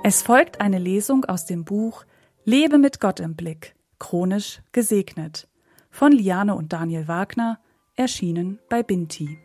Es folgt eine Lesung aus dem Buch Lebe mit Gott im Blick, chronisch gesegnet, von Liane und Daniel Wagner, erschienen bei Binti.